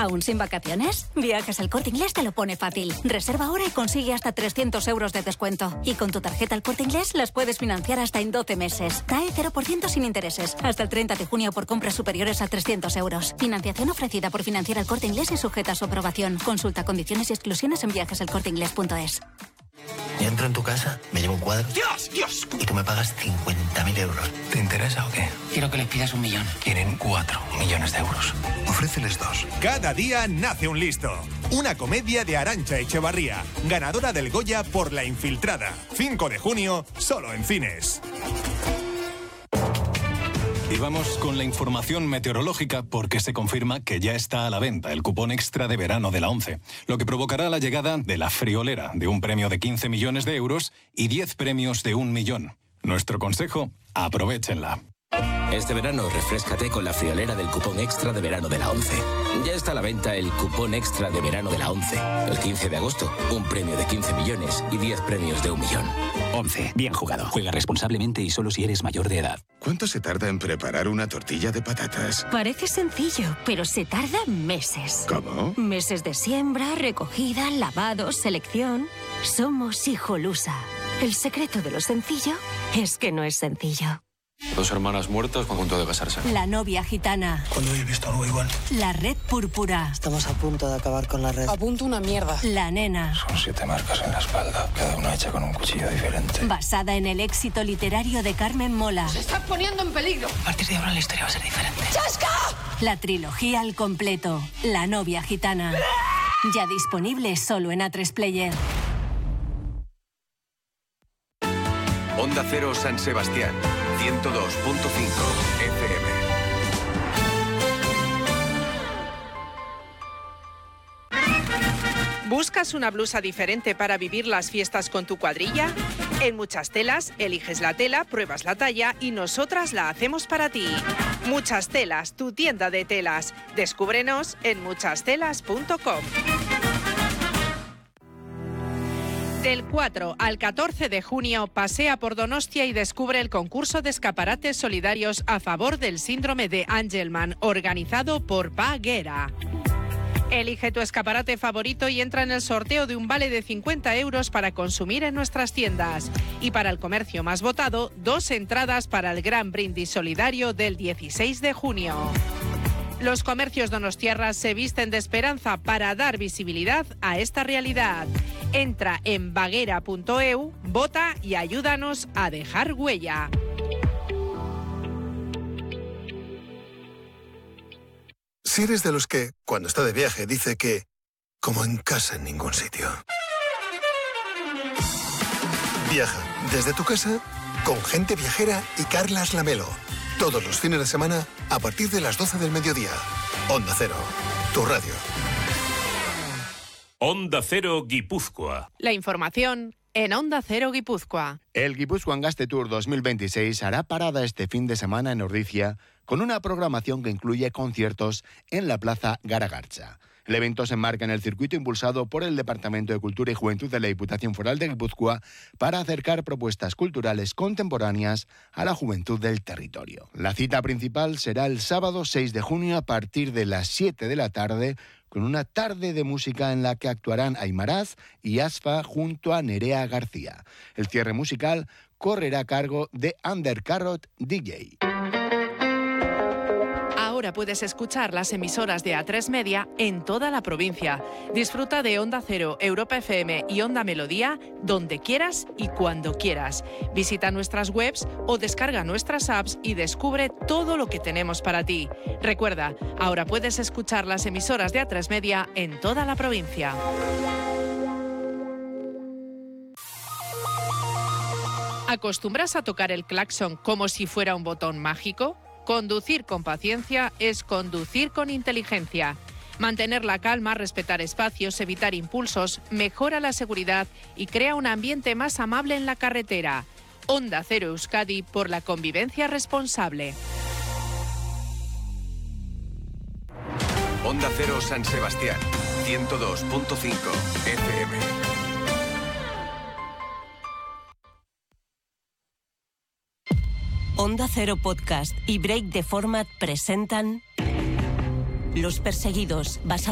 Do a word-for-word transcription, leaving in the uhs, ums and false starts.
¿Aún sin vacaciones? Viajes El Corte Inglés te lo pone fácil. Reserva ahora y consigue hasta trescientos euros de descuento. Y con tu tarjeta El Corte Inglés las puedes financiar hasta en doce meses. C A E cero por ciento sin intereses. Hasta el treinta de junio por compras superiores a trescientos euros. Financiación ofrecida por Financiera El Corte Inglés y sujeta a su aprobación. Consulta condiciones y exclusiones en viajes el corte inglés punto es. Yo entro en tu casa, me llevo un cuadro. ¡Dios, Dios! Y tú me pagas cincuenta mil euros. ¿Te interesa o qué? Quiero que les pidas un millón. Quieren cuatro millones de euros. Ofréceles dos. Cada día nace un listo. Una comedia de Arantxa Echevarría, ganadora del Goya por La Infiltrada. cinco de junio, solo en cines. Y vamos con la información meteorológica porque se confirma que ya está a la venta el cupón extra de verano de la ONCE, lo que provocará la llegada de la friolera de un premio de quince millones de euros y diez premios de un millón. Nuestro consejo, aprovéchenla. Este verano refréscate con la friolera del cupón extra de verano de la ONCE. Ya está a la venta el cupón extra de verano de la ONCE. El quince de agosto, un premio de quince millones y diez premios de un millón. ONCE, bien jugado. Juega responsablemente y solo si eres mayor de edad. ¿Cuánto se tarda en preparar una tortilla de patatas? Parece sencillo, pero se tarda meses. ¿Cómo? Meses de siembra, recogida, lavado, selección. Somos Hijolusa. El secreto de lo sencillo es que no es sencillo. Dos hermanas muertas a punto de casarse. La novia gitana. ¿Cuándo he visto algo igual? La red púrpura. Estamos a punto de acabar con la red. A punto una mierda. La nena. Son siete marcas en la espalda, cada una hecha con un cuchillo diferente. Basada en el éxito literario de Carmen Mola. ¡Se está poniendo en peligro! A partir de ahora la historia va a ser diferente. ¡Chasca! La trilogía al completo. La novia gitana. Ya disponible solo en A tres Player. Onda Cero San Sebastián, ciento dos punto cinco F M. ¿Buscas una blusa diferente para vivir las fiestas con tu cuadrilla? En Muchas Telas, eliges la tela, pruebas la talla y nosotras la hacemos para ti. Muchas Telas, tu tienda de telas. Descúbrenos en muchas telas punto com. Del cuatro al catorce de junio, pasea por Donostia y descubre el concurso de escaparates solidarios a favor del síndrome de Angelman, organizado por Baguera. Elige tu escaparate favorito y entra en el sorteo de un vale de cincuenta euros para consumir en nuestras tiendas. Y para el comercio más votado, dos entradas para el Gran Brindis Solidario del dieciséis de junio. Los comercios donostiarras se visten de esperanza para dar visibilidad a esta realidad. Entra en baguera punto e u, vota y ayúdanos a dejar huella. Si eres de los que, cuando está de viaje, dice que, como en casa en ningún sitio. Viaja desde tu casa con Gente Viajera y Carlas Lamelo. Todos los fines de semana a partir de las doce del mediodía. Onda Cero, tu radio. Onda Cero Guipúzcoa. La información en Onda Cero Guipúzcoa. El Guipúzcoa Gaste Tour dos mil veintiséis hará parada este fin de semana en Ordizia con una programación que incluye conciertos en la Plaza Garagartza. El evento se enmarca en el circuito impulsado por el Departamento de Cultura y Juventud de la Diputación Foral de Guipúzcoa para acercar propuestas culturales contemporáneas a la juventud del territorio. La cita principal será el sábado seis de junio a partir de las siete de la tarde, con una tarde de música en la que actuarán Aymaraz y Asfa junto a Nerea García. El cierre musical correrá a cargo de Undercarrot D J. Ahora puedes escuchar las emisoras de A tres Media en toda la provincia. Disfruta de Onda Cero, Europa F M y Onda Melodía donde quieras y cuando quieras. Visita nuestras webs o descarga nuestras apps y descubre todo lo que tenemos para ti. Recuerda, ahora puedes escuchar las emisoras de A tres Media en toda la provincia. ¿Acostumbras a tocar el claxon como si fuera un botón mágico? Conducir con paciencia es conducir con inteligencia. Mantener la calma, respetar espacios, evitar impulsos, mejora la seguridad y crea un ambiente más amable en la carretera. Onda Cero Euskadi por la convivencia responsable. Onda Cero San Sebastián, ciento dos punto cinco F M. Onda Cero Podcast y Break the Format presentan Los Perseguidos, basado